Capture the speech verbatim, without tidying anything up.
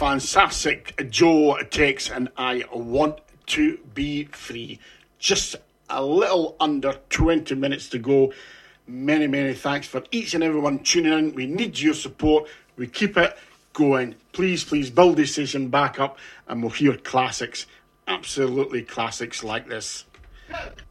fantastic Joe takes, and I want to be free. Just a little under twenty minutes to go. Many, many thanks for each and everyone tuning in. We need your support. We keep it going. Please, please build this station back up, and we'll hear classics, absolutely classics like this.